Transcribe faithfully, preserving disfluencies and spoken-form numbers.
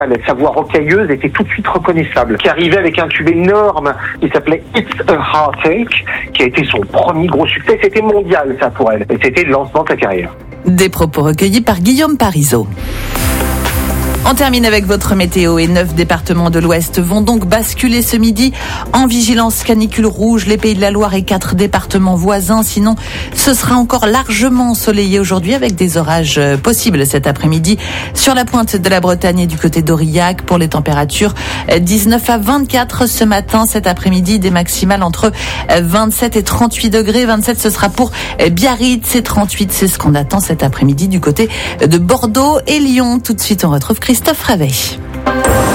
Sa voix rocailleuse était tout de suite reconnaissable, qui arrivait avec un tube énorme qui s'appelait It's a Heartache, qui a été son premier gros succès. C'était mondial, ça, pour elle. Et c'était le lancement de sa carrière. Des propos recueillis par Guillaume Parisot. On termine avec votre météo et neuf départements de l'Ouest vont donc basculer ce midi en vigilance canicule rouge. Les Pays de la Loire et quatre départements voisins. Sinon, ce sera encore largement ensoleillé aujourd'hui avec des orages possibles cet après-midi sur la pointe de la Bretagne et du côté d'Aurillac. Pour les températures, dix-neuf à vingt-quatre ce matin, cet après-midi, des maximales entre vingt-sept et trente-huit degrés. vingt-sept, ce sera pour Biarritz et trente-huit, c'est ce qu'on attend cet après-midi du côté de Bordeaux et Lyon. Tout de suite, on retrouve Christophe Ravet.